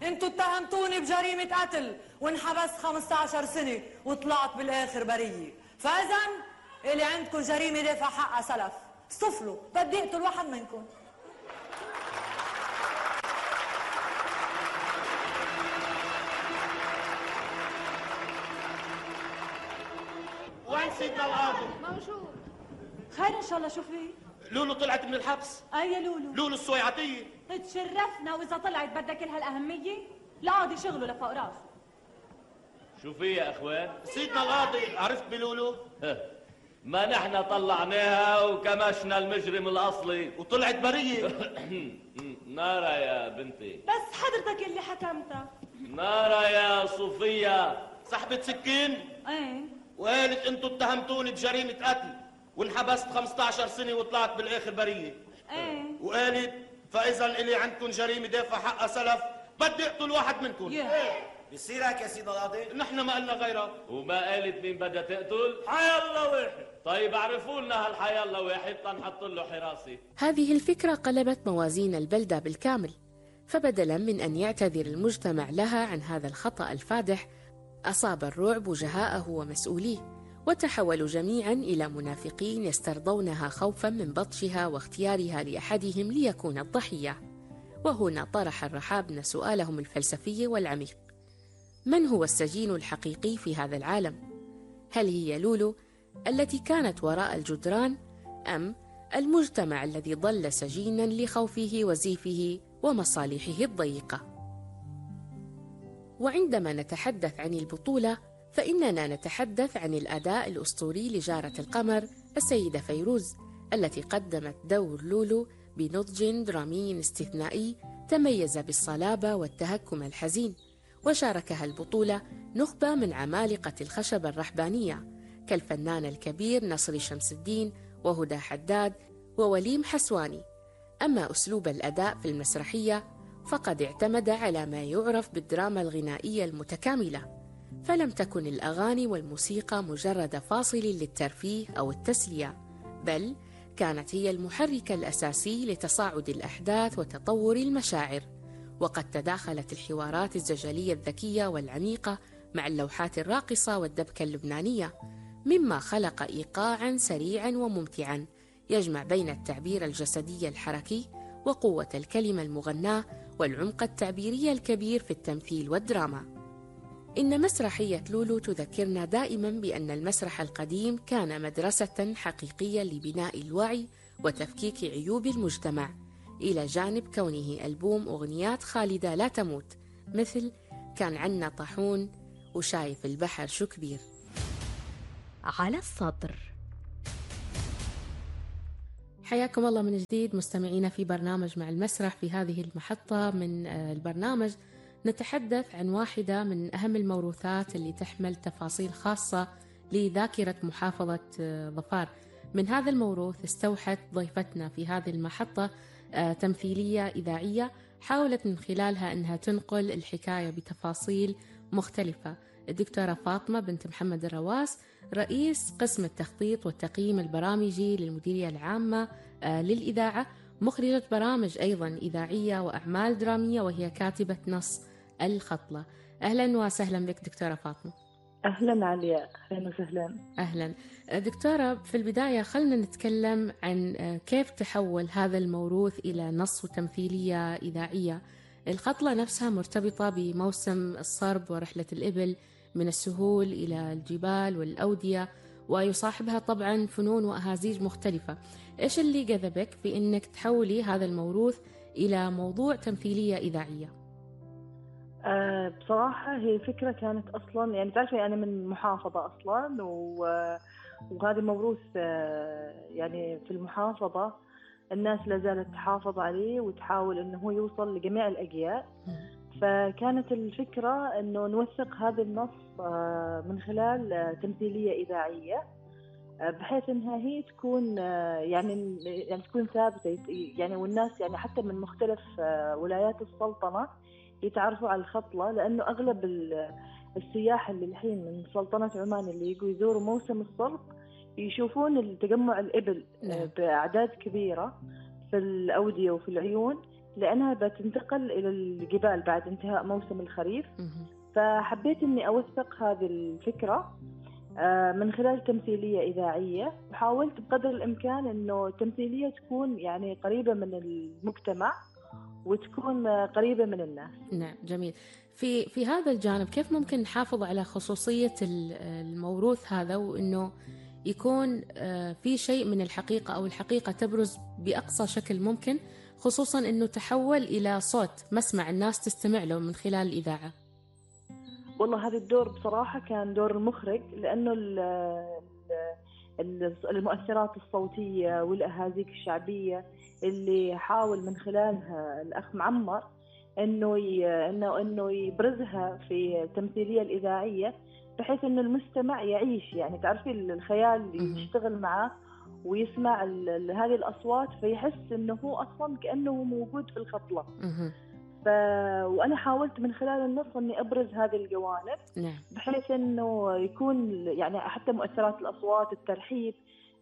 انتوا اتهمتوني بجريمة قتل وانحبست 15 سنة وطلعت بالاخر برية، فاذا اللي عندكم جريمة دافع حقها سلف. صفلوا، بدي اقتل واحد منكم. وين سيدنا القاضي؟ موجود. خير ان شاء الله. شو في؟ لولو طلعت من الحبس. اي لولو؟ لولو السويعتية. تشرفنا، واذا طلعت بدك كل هالاهمية؟ القاضي شغله لفوق راسه. شو في يا اخوان؟ سيدنا القاضي، عرفت بلولو؟ ما نحن طلعناها وكمشنا المجرم الاصلي وطلعت برية. نارا يا بنتي. بس حضرتك اللي حكمتها. نارا يا صوفيا. سحبت سكين ايه وقالت انتوا اتهمتوني بجريمة قتل وانحبست 15 سنة وطلعت بالاخر برية. ايه وقالت فاذا اللي عندكم جريمة دافع حقها سلف بدي اقتل واحد منكم. بيصير هيك يا سيدنا القاضي؟ نحن ما قلنا غيرك. وما قالت مين بدها تقتل؟ حي الله واحد. طيب اعرفوا لنا هالحي الله واحد تنحط له حراسة. هذه الفكرة قلبت موازين البلدة بالكامل، فبدلا من أن يعتذر المجتمع لها عن هذا الخطأ الفادح، أصاب الرعب وجهاءه ومسؤوليه، وتحولوا جميعا إلى منافقين يسترضونها خوفا من بطشها واختيارها لأحدهم ليكون الضحية. وهنا طرح الرحابنة سؤالهم الفلسفي والعميق: من هو السجين الحقيقي في هذا العالم؟ هل هي لولو التي كانت وراء الجدران، أم المجتمع الذي ظل سجينا لخوفه وزيفه ومصالحه الضيقة؟ وعندما نتحدث عن البطولة فإننا نتحدث عن الأداء الأسطوري لجارة القمر السيدة فيروز، التي قدمت دور لولو بنضج درامي استثنائي تميز بالصلابة والتهكم الحزين. وشاركها البطولة نخبة من عمالقة الخشبة الرحبانية كالفنان الكبير نصري شمس الدين وهدى حداد ووليم حسواني. أما أسلوب الأداء في المسرحية فقد اعتمد على ما يعرف بالدراما الغنائية المتكاملة، فلم تكن الأغاني والموسيقى مجرد فاصل للترفيه أو التسلية، بل كانت هي المحرك الأساسي لتصاعد الأحداث وتطور المشاعر. وقد تداخلت الحوارات الزجلية الذكية والعميقة مع اللوحات الراقصة والدبكة اللبنانية، مما خلق إيقاعا سريعا وممتعا يجمع بين التعبير الجسدي الحركي وقوة الكلمة المغناة والعمق التعبيري الكبير في التمثيل والدراما. إن مسرحية لولو تذكرنا دائما بأن المسرح القديم كان مدرسة حقيقية لبناء الوعي وتفكيك عيوب المجتمع، إلى جانب كونه ألبوم أغنيات خالدة لا تموت، مثل كان عنا طاحون وشايف البحر شو كبير. على الصدر. حياكم الله من جديد مستمعينا في برنامج مع المسرح. في هذه المحطة من البرنامج نتحدث عن واحدة من أهم الموروثات اللي تحمل تفاصيل خاصة لذاكرة محافظة ظفار. من هذا الموروث استوحت ضيفتنا في هذه المحطة تمثيلية إذاعية حاولت من خلالها أنها تنقل الحكاية بتفاصيل مختلفة. الدكتورة فاطمة بنت محمد الرواس، رئيس قسم التخطيط والتقييم البرامجي للمديرية العامة للإذاعة، مخرجة برامج أيضا إذاعية وأعمال درامية، وهي كاتبة نص الخطلة. أهلا وسهلا بك دكتورة فاطمة. أهلا عليا، أهلا وسهلا. أهلا دكتورة، في البداية خلنا نتكلم عن كيف تحول هذا الموروث إلى نص وتمثيلية إذاعية. الخطلة نفسها مرتبطة بموسم الصرب ورحلة الإبل من السهول إلى الجبال والأودية، ويصاحبها طبعا فنون وأهازيج مختلفة. إيش اللي جذبك في أنك تحولي هذا الموروث إلى موضوع تمثيلية إذاعية؟ بصراحة هي فكرة كانت أصلا، يعني تعرفي أنا من محافظة أصلا وهذا الموروث يعني في المحافظة الناس لا زالت تحافظ عليه وتحاول أنه هو يوصل لجميع الأجيال. فكانت الفكرة أنه نوثق هذا النص من خلال تمثيلية إذاعية، بحيث أنها هي تكون يعني تكون ثابتة، يعني والناس يعني حتى من مختلف ولايات السلطنة يتعرفوا على الخطلة، لأنه أغلب السياح اللي الحين من سلطنة عمان اللي يجوا يزوروا موسم الصرف يشوفون تجمع الإبل بأعداد كبيرة في الأودية وفي العيون، لأنها بتنتقل إلى الجبال بعد انتهاء موسم الخريف. فحبيت إني أوثق هذه الفكرة من خلال تمثيلية إذاعية، وحاولت بقدر الإمكان إنه تمثيلية تكون يعني قريبة من المجتمع وتكون قريبة من الناس. نعم جميل. في هذا الجانب كيف ممكن نحافظ على خصوصية الموروث هذا، وإنه يكون في شيء من الحقيقة أو الحقيقة تبرز بأقصى شكل ممكن، خصوصا إنه تحول إلى صوت مسمع الناس تستمع له من خلال الإذاعة؟ والله هذا الدور بصراحة كان دور المخرج، لأنه المؤثرات الصوتية والأهازيج الشعبية اللي حاول من خلالها الأخ معمر إنه يبرزها في التمثيلية الإذاعية، بحيث إنه المستمع يعيش، يعني تعرفي الخيال يشتغل معه ويسمع هذه الأصوات، فيحس إنه هو أصلاً كأنه موجود في الخطلة. وأنا حاولت من خلال النص إني أبرز هذه الجوانب، بحيث إنه يكون يعني حتى مؤثرات الأصوات، الترحيب،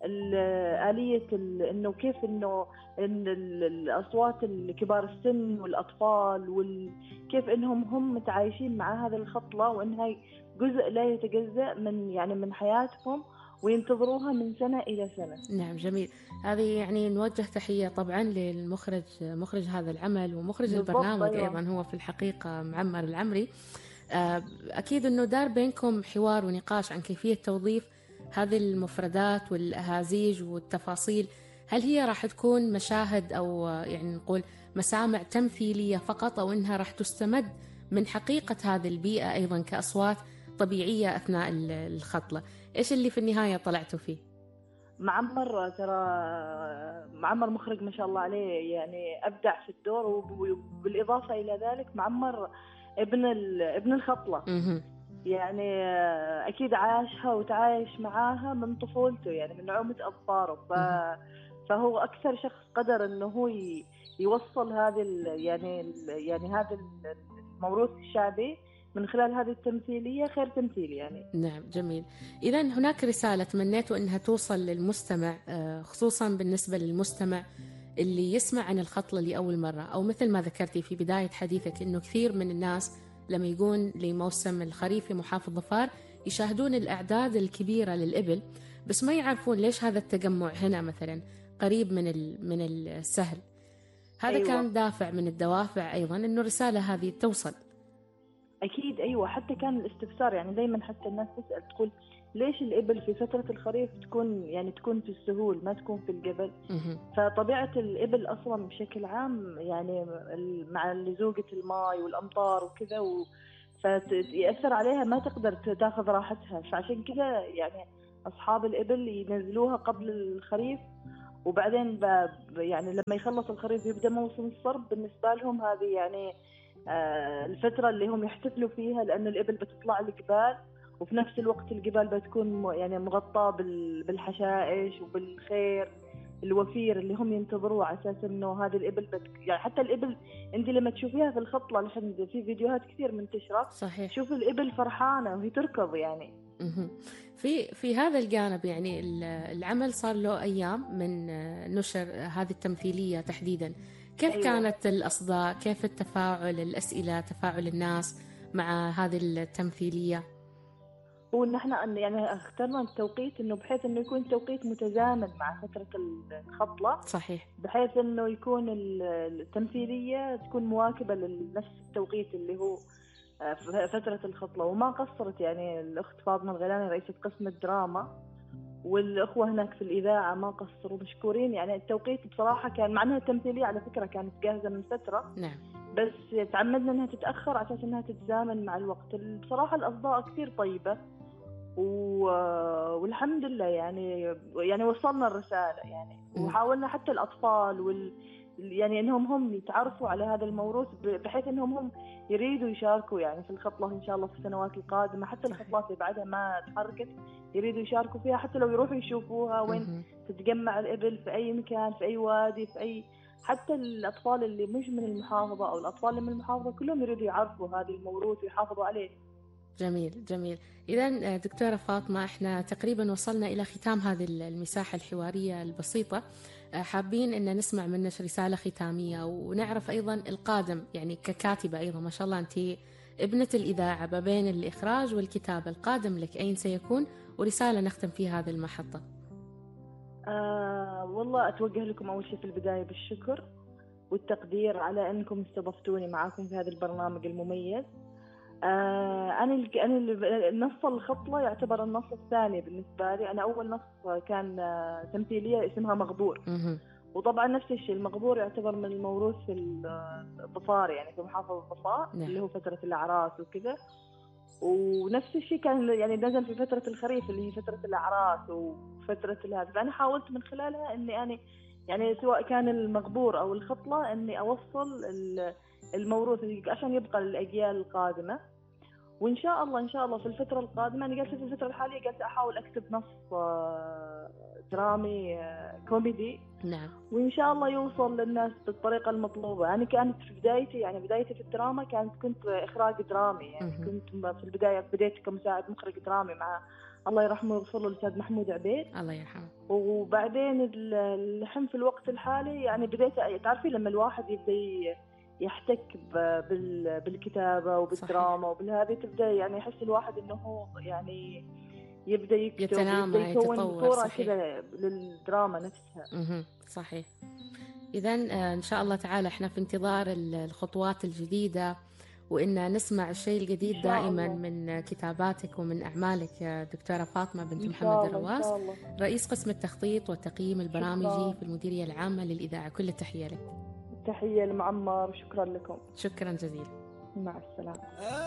آلية إنه كيف إنه إن الأصوات الكبار السن والأطفال كيف إنهم هم متعايشين مع هذه الخطلة، وإنها جزء لا يتجزأ من حياتهم، وينتظروها من سنة إلى سنة. نعم جميل. هذه يعني نوجه تحية طبعا للمخرج، مخرج هذا العمل ومخرج البرنامج أيضا هو في الحقيقة معمر العمري. أكيد أنه دار بينكم حوار ونقاش عن كيفية توظيف هذه المفردات والأهازيج والتفاصيل. هل هي راح تكون مشاهد أو يعني نقول مسامع تمثيلية فقط، أو أنها راح تستمد من حقيقة هذه البيئة أيضا كأصوات طبيعية أثناء الخطلة؟ إيش اللي في النهاية طلعتوا فيه؟ معمر مخرج ما شاء الله عليه، يعني أبدع في الدور، وبالإضافة إلى ذلك معمر ابن الخطلة. يعني أكيد عاشها وتعايش معاها من طفولته، يعني من نعومة أظفاره. فهو أكثر شخص قدر إنه هو يوصل هذا يعني هذا الموروث الشعبي من خلال هذه التمثيلية، خير تمثيل يعني. نعم جميل. إذا هناك رسالة تمنيتوا أنها توصل للمستمع، خصوصا بالنسبة للمستمع اللي يسمع عن الخطلة لأول مرة، أو مثل ما ذكرتي في بداية حديثك أنه كثير من الناس لما يقول لموسم الخريف في محافظ ظفار يشاهدون الأعداد الكبيرة للإبل، بس ما يعرفون ليش هذا التجمع هنا مثلا قريب من السهل. هذا أيوة. كان دافع من الدوافع أيضا أنه الرسالة هذه توصل. أكيد أيوة. حتى كان الاستفسار، يعني دايما حتى الناس تسأل تقول ليش الإبل في فترة الخريف تكون في السهول، ما تكون في الجبل. فطبيعة الإبل أصلا بشكل عام يعني مع لزوجة الماء والأمطار وكذا فيأثر عليها، ما تقدر تاخذ راحتها. فعشان كذا يعني أصحاب الإبل ينزلوها قبل الخريف، وبعدين يعني لما يخلص الخريف يبدأ موسم الصرب. بالنسبة لهم هذه يعني الفترة اللي هم يحتفلوا فيها، لأن الإبل بتطلع الجبال، وفي نفس الوقت الجبال بتكون يعني مغطاة بالحشائش وبالخير الوفير اللي هم ينتظروه، على أساس إنه هذه الإبل يعني حتى الإبل أنت لما تشوفيها في الخطلة، الحين في فيديوهات كثير منتشرة، صحيح، شوف الإبل فرحانة وهي تركض يعني. في هذا الجانب يعني العمل صار له أيام من نشر هذه التمثيلية تحديدا. كيف أيوة. كانت الأصداء؟ كيف التفاعل، الأسئلة، تفاعل الناس مع هذه التمثيلية؟ هو إن إحنا يعني اخترنا التوقيت إنه بحيث إنه يكون توقيت متزامن مع فترة الخطلة. صحيح. بحيث إنه يكون التمثيلية تكون مواكبة لنفس التوقيت اللي هو فترة الخطلة. وما قصرت يعني الأخت فاطمة الغيلاني رئيسة قسم الدراما والأخوة هناك في الإذاعة ما قصروا، مشكورين. يعني التوقيت بصراحة كان، مع أنها التمثيلية على فكرة كانت جاهزة من فترة. نعم. بس تعمدنا أنها تتأخر على أساس أنها تتزامن مع الوقت. بصراحة الأصداء كثير طيبة والحمد لله يعني وصلنا الرسالة يعني. وحاولنا حتى الأطفال يعني انهم هم يتعرفوا على هذا الموروث، بحيث انهم هم يريدوا يشاركوا يعني في الخطلة ان شاء الله في السنوات القادمة. حتى الخطلات اللي بعدها ما تحركت يريدوا يشاركوا فيها، حتى لو يروحوا يشوفوها وين تتجمع الإبل، في اي مكان، في اي وادي، في اي، حتى الأطفال اللي مش من المحافظة أو الأطفال اللي من المحافظة كلهم يريدوا يعرفوا هذا الموروث ويحافظوا عليه. جميل جميل. إذن دكتورة فاطمة، احنا تقريبا وصلنا إلى ختام هذه المساحة الحوارية البسيطة. حابين أن نسمع منك رسالة ختامية ونعرف أيضا القادم، يعني ككاتبة أيضا ما شاء الله أنت ابنة الإذاعة ما بين الإخراج والكتابة، القادم لك أين سيكون؟ ورسالة نختم فيها هذه المحطة. والله أتوجه لكم أول شيء في البداية بالشكر والتقدير على أنكم استضفتوني معاكم في هذا البرنامج المميز. أنا النص الخطلة يعتبر النص الثاني بالنسبة لي. أنا أول نص كان تمثيلية اسمها مغبور، وطبعا نفس الشيء المغبور يعتبر من الموروث في الظفار، يعني في محافظة الظفار اللي هو فترة الأعراس وكذا. ونفس الشيء كان يعني نزل في فترة الخريف اللي هي فترة الأعراس وفترة هذا. فأنا حاولت من خلالها إني يعني سواء كان المغبور أو الخطلة إني أوصل الموروث عشان يبقى للأجيال القادمة. وإن شاء الله في الفترة القادمة أنا جالسة في الفترة الحالية جالسة أحاول أكتب نص درامي كوميدي. نعم. وإن شاء الله يوصل للناس بالطريقة المطلوبة. يعني كانت في بدايتي في الدراما كنت إخراج درامي، يعني كنت في البداية بديت كمساعد مخرج درامي مع الله يرحمه ويغفر له الأستاذ محمود عبيد. الله يرحمه. وبعدين الحين في الوقت الحالي يعني بديت تعرفي لما الواحد يبدأ يحتك بالكتابة وبالدراما وبالهذه تبدأ يعني يحس الواحد إنه هو يعني يبدأ يكتب، يتنامى، يكون يتطور. صورة كذا للدراما نفسها. صحيح. إذن إن شاء الله تعالى إحنا في انتظار الخطوات الجديدة، وإن نسمع الشيء الجديد دائما من كتاباتك ومن أعمالك يا دكتورة فاطمة بنت محمد الرواس، رئيس قسم التخطيط والتقييم البرامجي في المديرية العامة للإذاعة. كل التحية لك. تحية لمعمر وشكرا لكم. شكرا جزيلا. مع السلامة.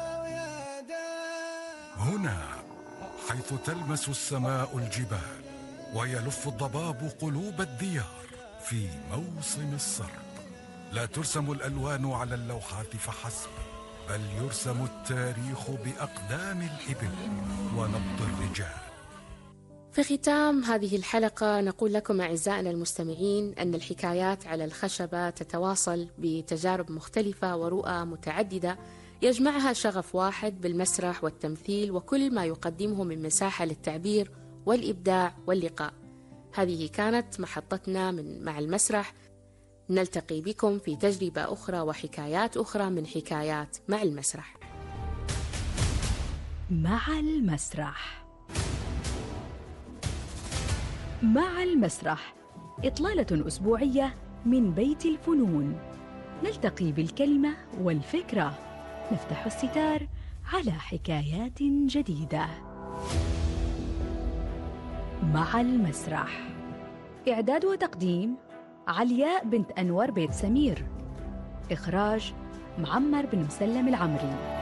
هنا حيث تلمس السماء الجبال ويلف الضباب قلوب الديار في موسم السرب، لا ترسم الألوان على اللوحات فحسب، بل يرسم التاريخ بأقدام الإبل ونبض الرجال. في ختام هذه الحلقة نقول لكم أعزائنا المستمعين أن الحكايات على الخشبة تتواصل بتجارب مختلفة ورؤى متعددة يجمعها شغف واحد بالمسرح والتمثيل وكل ما يقدمه من مساحة للتعبير والإبداع واللقاء. هذه كانت محطتنا مع المسرح. نلتقي بكم في تجربة أخرى وحكايات أخرى من حكايات مع المسرح. مع المسرح. مع المسرح إطلالة أسبوعية من بيت الفنون، نلتقي بالكلمة والفكرة، نفتح الستار على حكايات جديدة. مع المسرح، إعداد وتقديم علياء بنت أنور بيت سمير، إخراج معمر بن مسلم العمري.